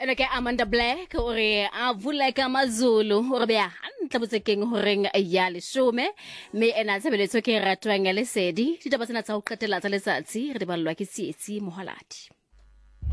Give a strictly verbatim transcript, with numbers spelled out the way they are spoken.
ene ke Amanda Black o re a vuleka mazulu o re bea hantle botsekeng horeng ya leshome me ena tshebeletso ke ratwang ya lesedi ditaba tsena tsa ho qetela tsa letsatsi re di ballwa ke Tsietsi Mohaladi.